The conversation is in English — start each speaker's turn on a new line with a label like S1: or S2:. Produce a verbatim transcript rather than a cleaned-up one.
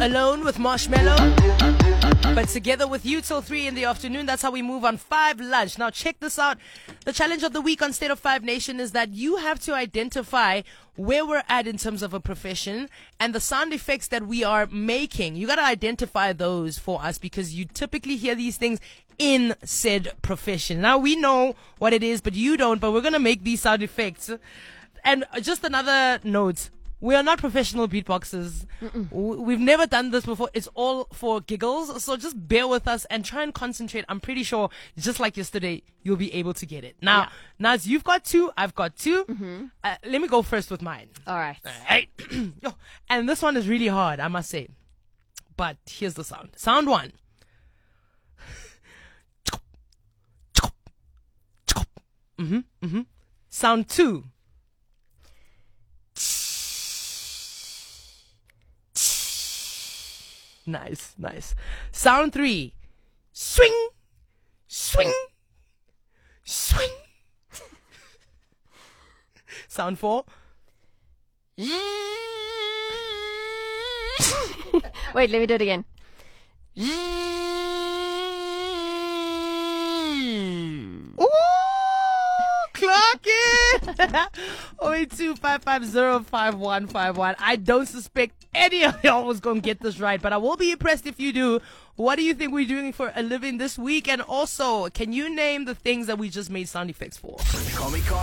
S1: alone with Marshmello, but together with you till three in the afternoon. That's how we move on Five Lunch. Now check this out. The challenge of the week on State of Five Nation is that you have to identify where we're at in terms of a profession and the sound effects that we are making. You got to identify those for us because you typically hear these things in said profession. Now we know what it is, but you don't, but we're going to make these sound effects. And just another note. We are not professional beatboxers. Mm-mm. We've never done this before. It's all for giggles. So just bear with us and try and concentrate. I'm pretty sure, just like yesterday, you'll be able to get it. Now, yeah. Naz, you've got two. I've got two. Mm-hmm. Uh, let me go first with mine.
S2: All right.
S1: All right. And this one is really hard, I must say. But here's the sound. Sound one. Mm-hmm. Mm-hmm. Sound two. Nice, nice. Sound three. Swing, swing, swing. Sound four.
S2: Wait, let me do it again.
S1: Ooh, clock it. oh eight two, five five zero, five one five one. I don't suspect any of y'all was going to get this right, but I will be impressed if you do. What do you think we're doing for a living this week? And also, can you name the things that we just made sound effects for?
S3: Call me Carl.